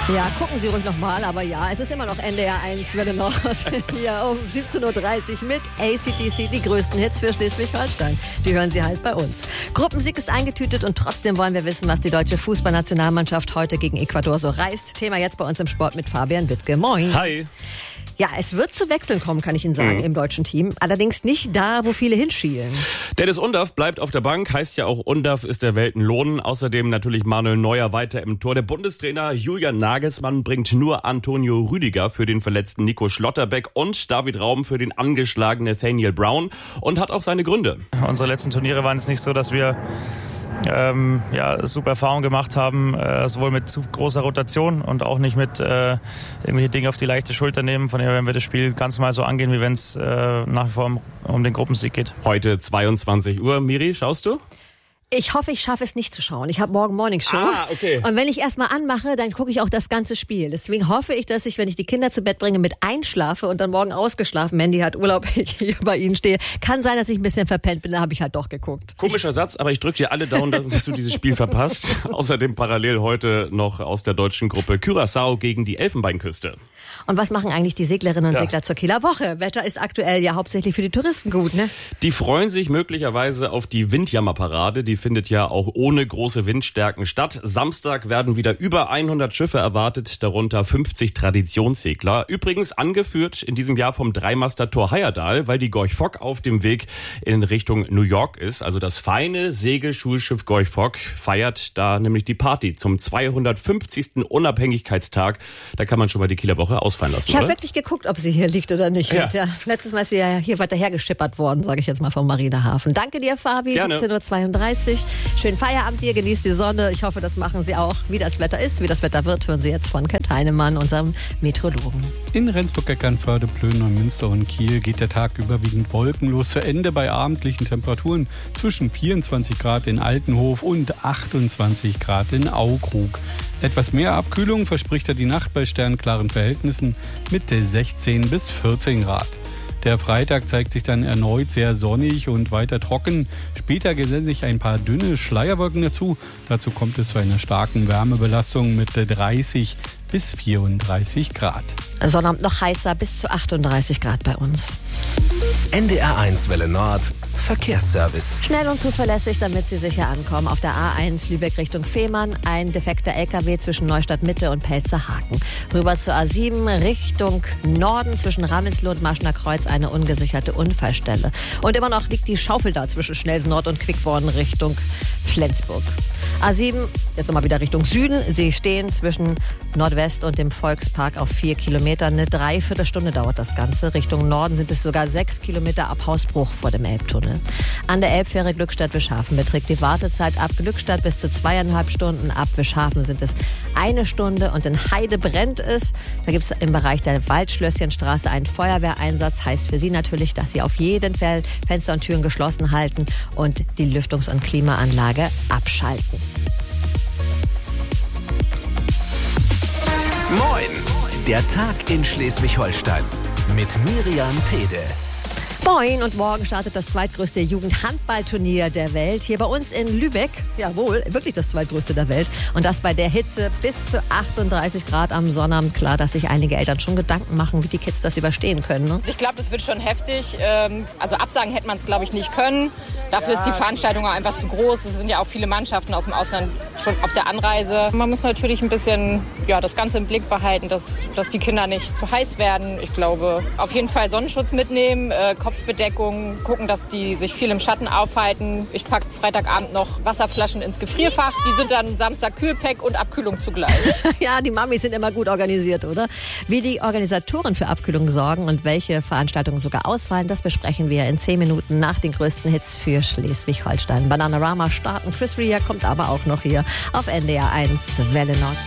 Ja, gucken Sie ruhig nochmal, aber ja, es ist immer noch NDR 1 Welle Nord. Hier um 17.30 Uhr mit AC/DC, die größten Hits für Schleswig-Holstein. Die hören Sie halt bei uns. Gruppensieg ist eingetütet und trotzdem wollen wir wissen, was die deutsche Fußballnationalmannschaft heute gegen Ecuador so reißt. Thema jetzt bei uns im Sport mit Fabian Wittke. Moin. Hi. Ja, es wird zu Wechseln kommen, kann ich Ihnen sagen, im deutschen Team. Allerdings nicht da, wo viele hinschielen. Dennis Undaff bleibt auf der Bank, heißt ja auch Undaff ist der Welt ein Lohn. Außerdem natürlich Manuel Neuer weiter im Tor. Der Bundestrainer Julian Nagelsmann bringt nur Antonio Rüdiger für den verletzten Nico Schlotterbeck und David Raum für den angeschlagenen Nathaniel Brown und hat auch seine Gründe. Unsere letzten Turniere waren es nicht so, dass wir super Erfahrungen gemacht haben, sowohl mit zu großer Rotation und auch nicht mit irgendwelche Dinge auf die leichte Schulter nehmen. Von daher werden wir das Spiel ganz mal so angehen, wie wenn es nach wie vor um den Gruppensieg geht. Heute 22 Uhr. Miri, schaust du? Ich hoffe, ich schaffe es nicht zu schauen. Ich habe morgen Morningshow. Okay. Und wenn ich erstmal anmache, dann gucke ich auch das ganze Spiel. Deswegen hoffe ich, dass ich, wenn ich die Kinder zu Bett bringe, mit einschlafe und dann morgen ausgeschlafen, Mandy hat Urlaub, ich hier bei Ihnen stehe. Kann sein, dass ich ein bisschen verpennt bin, da habe ich halt doch geguckt. Komischer Satz, aber ich drücke dir alle Daumen, dass du dieses Spiel verpasst. Außerdem parallel heute noch aus der deutschen Gruppe Curaçao gegen die Elfenbeinküste. Und was machen eigentlich die Seglerinnen und Segler zur Kieler Woche? Wetter ist aktuell ja hauptsächlich für die Touristen gut, ne? Die freuen sich möglicherweise auf die Windjammerparade. Die findet ja auch ohne große Windstärken statt. Samstag werden wieder über 100 Schiffe erwartet, darunter 50 Traditionssegler. Übrigens angeführt in diesem Jahr vom Dreimaster Thor Heyerdahl, weil die Gorch Fock auf dem Weg in Richtung New York ist. Also das feine Segelschulschiff Gorch Fock feiert da nämlich die Party zum 250. Unabhängigkeitstag. Da kann man schon mal die Kieler Woche ausfallen lassen, Ich habe wirklich geguckt, ob sie hier liegt oder nicht. Ja. Ja, letztes Mal ist sie ja hier weiter hergeschippert worden, sage ich jetzt mal vom Marinehafen. Danke dir, Fabi. Gerne. 17.32 Uhr. Schönen Feierabend dir, genießt die Sonne. Ich hoffe, das machen Sie auch. Wie das Wetter ist, wie das Wetter wird, hören Sie jetzt von Kent Heinemann, unserem Meteorologen. In Rendsburg, Eckernförde, Plön, Neumünster und Kiel geht der Tag überwiegend wolkenlos zu Ende bei abendlichen Temperaturen zwischen 24 Grad in Altenhof und 28 Grad in Aukrug. Etwas mehr Abkühlung verspricht die Nacht bei sternklaren Verhältnissen mit 16 bis 14 Grad. Der Freitag zeigt sich dann erneut sehr sonnig und weiter trocken. Später gesellen sich ein paar dünne Schleierwolken dazu. Dazu kommt es zu einer starken Wärmebelastung mit 30 bis 34 Grad. Sonnabend noch heißer, bis zu 38 Grad bei uns. NDR 1 Welle Nord Verkehrsservice. Schnell und zuverlässig, damit Sie sicher ankommen. Auf der A1 Lübeck Richtung Fehmarn ein defekter LKW zwischen Neustadt Mitte und Pelzerhaken. Rüber zur A7 Richtung Norden zwischen Ramelsloh und Marschner Kreuz eine ungesicherte Unfallstelle. Und immer noch liegt die Schaufel da zwischen Schnelsen Nord und Quickborn Richtung Flensburg. A7, jetzt nochmal wieder Richtung Süden. Sie stehen zwischen Nordwest und dem Volkspark auf 4 Kilometern. Eine Dreiviertelstunde dauert das Ganze. Richtung Norden sind es sogar 6 Kilometer ab Hausbruch vor dem Elbtunnel. An der Elbfähre Glückstadt-Wischhafen beträgt die Wartezeit ab Glückstadt bis zu 2,5 Stunden. Ab Wischhafen sind es 1 Stunde und in Heide brennt es. Da gibt es im Bereich der Waldschlösschenstraße einen Feuerwehreinsatz. Heißt für Sie natürlich, dass Sie auf jeden Fall Fenster und Türen geschlossen halten und die Lüftungs- und Klimaanlage abschalten. Moin! Der Tag in Schleswig-Holstein mit Miriam Pede. Moin, und morgen startet das zweitgrößte Jugendhandballturnier der Welt hier bei uns in Lübeck. Jawohl, wirklich das zweitgrößte der Welt. Und das bei der Hitze bis zu 38 Grad am Sonnabend. Klar, dass sich einige Eltern schon Gedanken machen, wie die Kids das überstehen können. Ne? Ich glaube, das wird schon heftig. Also absagen hätte man es, glaube ich, nicht können. Dafür ist die Veranstaltung auch einfach zu groß. Es sind ja auch viele Mannschaften aus dem Ausland schon auf der Anreise. Man muss natürlich ein bisschen das Ganze im Blick behalten, dass die Kinder nicht zu heiß werden. Ich glaube, auf jeden Fall Sonnenschutz mitnehmen, Kopfbedeckung, gucken, dass die sich viel im Schatten aufhalten. Ich packe Freitagabend noch Wasserflaschen ins Gefrierfach. Die sind dann Samstag Kühlpack und Abkühlung zugleich. Ja, die Mamis sind immer gut organisiert, oder? Wie die Organisatoren für Abkühlung sorgen und welche Veranstaltungen sogar ausfallen, das besprechen wir in 10 Minuten nach den größten Hits für Schleswig-Holstein. Bananarama starten, Chris Rea kommt aber auch noch hier auf NDR 1 Welle Nord.